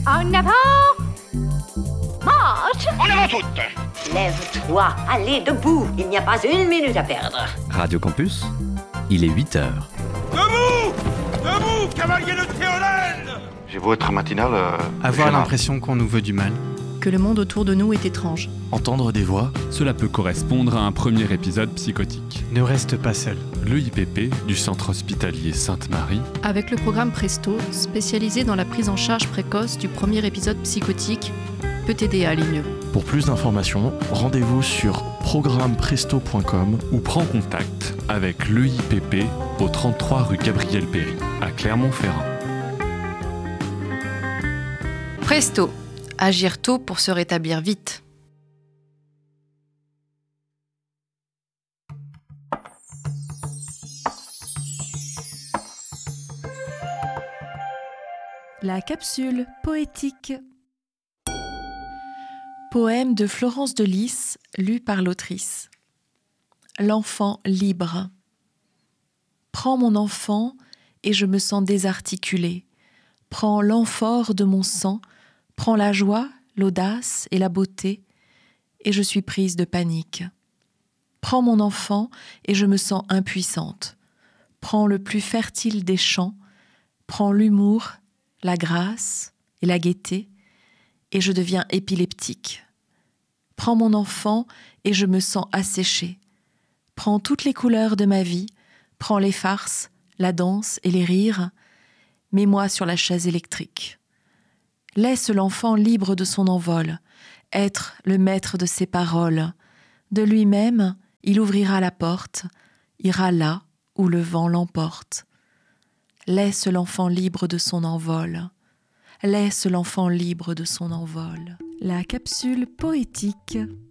En avant! Marche! En avant toutes! Lève-toi, allez, debout, il n'y a pas une minute à perdre. Radio Campus, il est 8h. Debout! Debout, cavalier de Théolène! J'ai beau être matinal... Avoir l'impression qu'on nous veut du mal. Que le monde autour de nous est étrange. Entendre des voix, cela peut correspondre à un premier épisode psychotique. Ne reste pas seul. Le IPP du Centre Hospitalier Sainte-Marie, Avec le programme Presto, spécialisé dans la prise en charge précoce du premier épisode psychotique, peut t'aider à aller mieux. Pour plus d'informations, rendez-vous sur programmepresto.com ou prends contact avec le IPP au 33 rue Gabriel Péry, à Clermont-Ferrand. Presto, agir tôt pour se rétablir vite. La capsule poétique. Poème de Florence de Lys, lu par l'autrice. L'enfant libre. Prends mon enfant et je me sens désarticulée. Prends l'amphore de mon sang, prends la joie, l'audace et la beauté, et je suis prise de panique. Prends mon enfant et je me sens impuissante. Prends le plus fertile des champs, prends l'humour, la grâce et la gaieté, et je deviens épileptique. Prends mon enfant et je me sens asséchée. Prends toutes les couleurs de ma vie, prends les farces, la danse et les rires, mets-moi sur la chaise électrique. Laisse l'enfant libre de son envol, être le maître de ses paroles. De lui-même, il ouvrira la porte, ira là où le vent l'emporte. Laisse l'enfant libre de son envol. Laisse l'enfant libre de son envol. La capsule poétique.